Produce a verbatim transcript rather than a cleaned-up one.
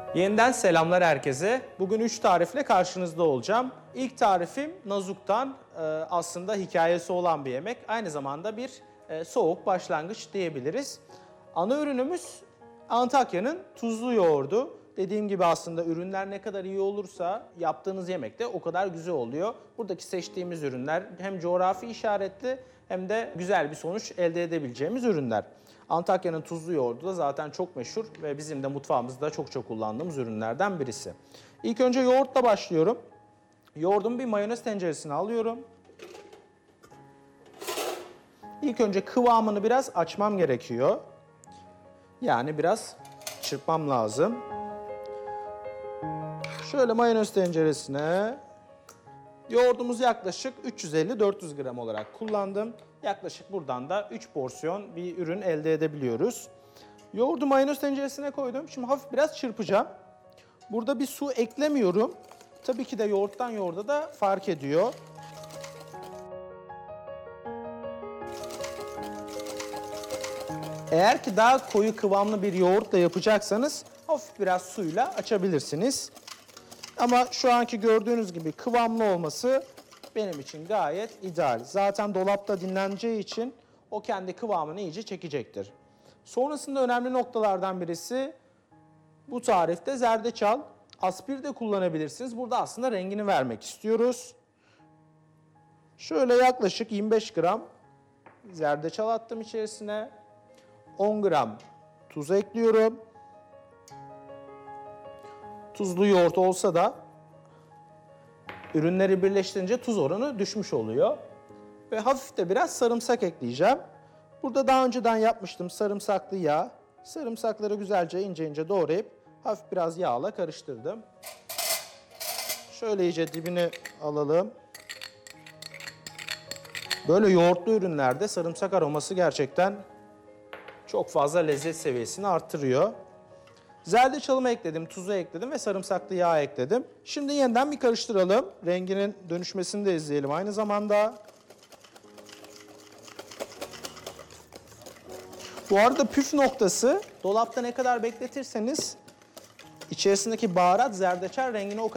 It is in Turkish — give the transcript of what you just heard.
Yeniden selamlar herkese. Bugün üç tarifle karşınızda olacağım. İlk tarifim Nazuk'tan e, aslında hikayesi olan bir yemek. Aynı zamanda bir e, soğuk başlangıç diyebiliriz. Ana ürünümüz Antakya'nın tuzlu yoğurdu. Dediğim gibi aslında ürünler ne kadar iyi olursa yaptığınız yemek de o kadar güzel oluyor. Buradaki seçtiğimiz ürünler hem coğrafi işaretli hem de güzel bir sonuç elde edebileceğimiz ürünler. Antakya'nın tuzlu yoğurdu da zaten çok meşhur ve bizim de mutfağımızda çok çok kullandığımız ürünlerden birisi. İlk önce yoğurtla başlıyorum. Yoğurdumu bir mayonez tenceresine alıyorum. İlk önce kıvamını biraz açmam gerekiyor. Yani biraz çırpmam lazım. Şöyle mayonez tenceresine yoğurdumuzu yaklaşık üç yüz elli dört yüz gram olarak kullandım. Yaklaşık buradan da üç porsiyon bir ürün elde edebiliyoruz. Yoğurdu mayonez tenceresine koydum. Şimdi hafif biraz çırpacağım. Burada bir su eklemiyorum. Tabii ki de yoğurttan yoğurda da fark ediyor. Eğer ki daha koyu kıvamlı bir yoğurtla yapacaksanız hafif biraz suyla açabilirsiniz. Ama şu anki gördüğünüz gibi kıvamlı olması benim için gayet ideal. Zaten dolapta dinleneceği için o kendi kıvamını iyice çekecektir. Sonrasında önemli noktalardan birisi bu tarifte zerdeçal. Aspir de kullanabilirsiniz. Burada aslında rengini vermek istiyoruz. Şöyle yaklaşık yirmi beş gram zerdeçal attım içerisine. on gram tuz ekliyorum. Tuzlu yoğurt olsa da ürünleri birleştirince tuz oranı düşmüş oluyor. Ve hafif de biraz sarımsak ekleyeceğim. Burada daha önceden yapmıştım sarımsaklı yağ. Sarımsakları güzelce ince ince doğrayıp hafif biraz yağla karıştırdım. Şöyle iyice dibini alalım. Böyle yoğurtlu ürünlerde sarımsak aroması gerçekten çok fazla lezzet seviyesini arttırıyor. Zerdeçalımı ekledim, tuzu ekledim ve sarımsaklı yağ ekledim. Şimdi yeniden bir karıştıralım. Renginin dönüşmesini de izleyelim aynı zamanda. Bu arada püf noktası, dolapta ne kadar bekletirseniz içerisindeki baharat zerdeçal rengini o kadar